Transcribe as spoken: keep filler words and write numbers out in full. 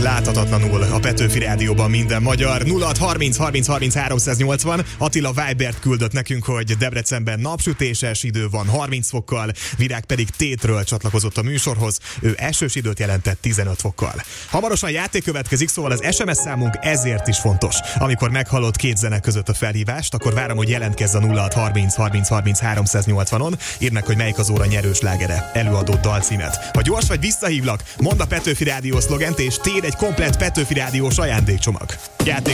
láthatatlanul a Petőfi Rádióban minden magyar. nulla hat harminc harminc harminc háromszáznyolcvan. Attila Vibert küldött nekünk, hogy Debrecenben napsütéses idő van harminc fokkal, Virág pedig Tétről csatlakozott a műsorhoz, ő esős időt jelentett tizenöt fokkal. Hamarosan játék következik, szóval az es em es számunk ezért is fontos. Amikor meghallod két zene között a felhívást, akkor várom, hogy jelentkezz a nulla hat harminc harminc harminc háromszáznyolcvanon, írd meg, hogy melyik az óra nyerős lágere, előadó dalcímet. Ha gyors vagy, visszahívlak, mondd a Petőfi Rádió szlogent, és téd egy komplett Petőfi Rádiós ajándékcsomag. Játék